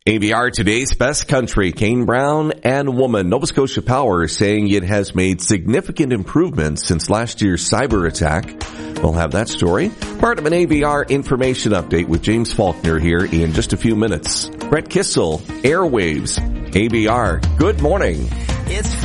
AVR Today's Best Country, Kane Brown and Woman. Nova Scotia Power is saying it has made significant improvements since last year's cyber attack. We'll have that story. Part of an AVR information update with James Faulkner here in just a few minutes. Brett Kissel, Airwaves, AVR. Good morning. It's